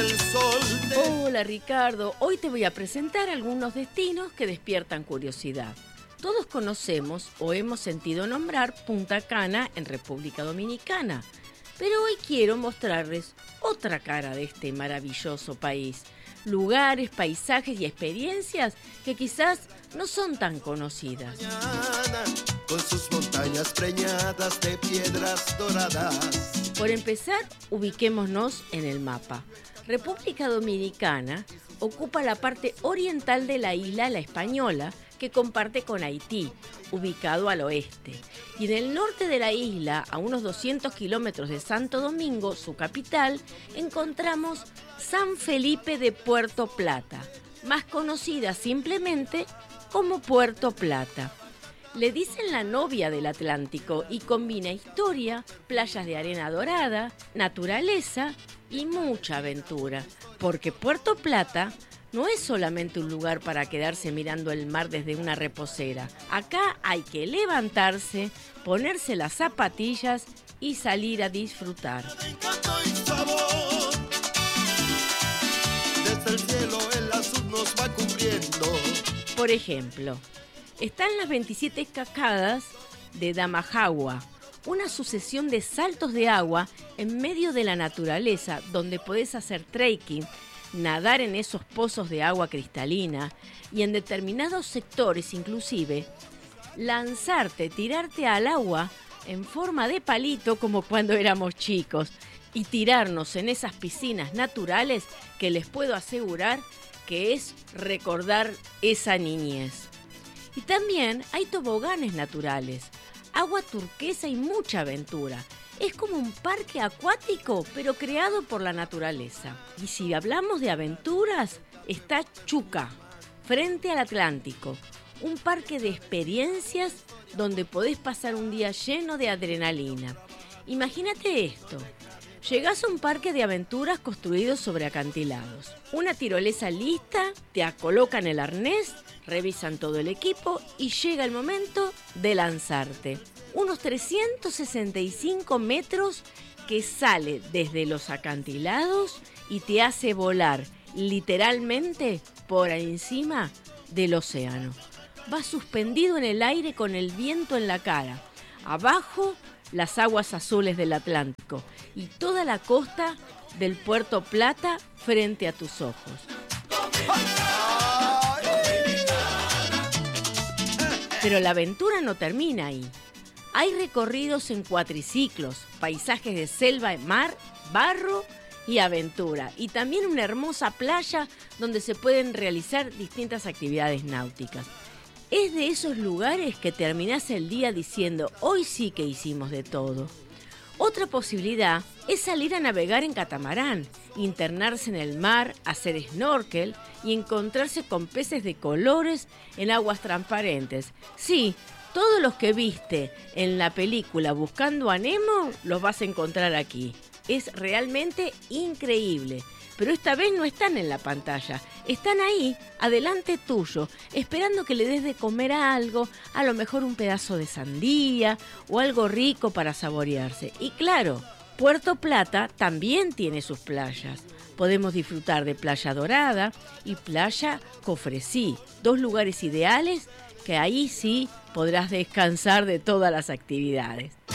el sol. Hola Ricardo, hoy te voy a presentar algunos destinos que despiertan curiosidad. Todos conocemos o hemos sentido nombrar Punta Cana en República Dominicana, pero hoy quiero mostrarles otra cara de este maravilloso país. Lugares, paisajes y experiencias que quizás no son tan conocidas. Con sus montañas preñadas de piedras doradas. Por empezar, ubiquémonos en el mapa. República Dominicana ocupa la parte oriental de la isla La Española, que comparte con Haití, ubicado al oeste. Y en el norte de la isla, a unos 200 kilómetros de Santo Domingo, su capital, encontramos San Felipe de Puerto Plata, más conocida simplemente como Puerto Plata. Le dicen la novia del Atlántico y combina historia, playas de arena dorada, naturaleza y mucha aventura, porque Puerto Plata no es solamente un lugar para quedarse mirando el mar desde una reposera. Acá hay que levantarse, ponerse las zapatillas y salir a disfrutar. Desde el cielo el azul nos va cubriendo. Por ejemplo, están las 27 cascadas de Damajagua, una sucesión de saltos de agua en medio de la naturaleza donde podés hacer trekking, nadar en esos pozos de agua cristalina y en determinados sectores inclusive lanzarte, tirarte al agua en forma de palito como cuando éramos chicos y tirarnos en esas piscinas naturales que les puedo asegurar que es recordar esa niñez. Y también hay toboganes naturales, agua turquesa y mucha aventura. Es como un parque acuático, pero creado por la naturaleza. Y si hablamos de aventuras, está Chuca, frente al Atlántico. Un parque de experiencias donde podés pasar un día lleno de adrenalina. Imagínate esto. Llegás a un parque de aventuras construido sobre acantilados. Una tirolesa lista, te colocan el arnés, revisan todo el equipo y llega el momento de lanzarte. Unos 365 metros que sale desde los acantilados y te hace volar literalmente por encima del océano. Vas suspendido en el aire con el viento en la cara. Abajo, las aguas azules del Atlántico y toda la costa del Puerto Plata frente a tus ojos. Pero la aventura no termina ahí. Hay recorridos en cuatriciclos, paisajes de selva, mar, barro y aventura. Y también una hermosa playa donde se pueden realizar distintas actividades náuticas. Es de esos lugares que terminás el día diciendo, hoy sí que hicimos de todo. Otra posibilidad es salir a navegar en catamarán, internarse en el mar, hacer snorkel y encontrarse con peces de colores en aguas transparentes. Sí, todos los que viste en la película Buscando a Nemo los vas a encontrar aquí. Es realmente increíble. Pero esta vez no están en la pantalla, están ahí, adelante tuyo, esperando que le des de comer algo, a lo mejor un pedazo de sandía o algo rico para saborearse. Y claro, Puerto Plata también tiene sus playas. Podemos disfrutar de Playa Dorada y Playa Cofresí, dos lugares ideales que ahí sí podrás descansar de todas las actividades.